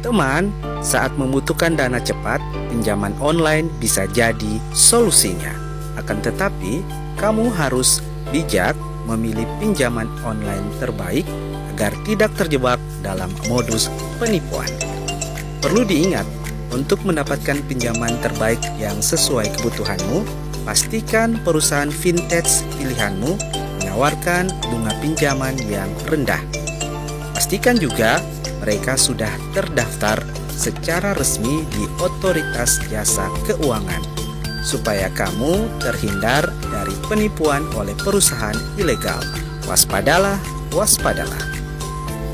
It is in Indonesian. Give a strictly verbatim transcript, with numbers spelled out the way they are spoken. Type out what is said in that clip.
Teman, saat membutuhkan dana cepat, pinjaman online bisa jadi solusinya. Akan tetapi, kamu harus bijak memilih pinjaman online terbaik agar tidak terjebak dalam modus penipuan. Perlu diingat, untuk mendapatkan pinjaman terbaik yang sesuai kebutuhanmu, pastikan perusahaan vintage pilihanmu menawarkan bunga pinjaman yang rendah. Pastikan juga mereka sudah terdaftar secara resmi di Otoritas Jasa Keuangan, supaya kamu terhindar dari penipuan oleh perusahaan ilegal. Waspadalah, waspadalah.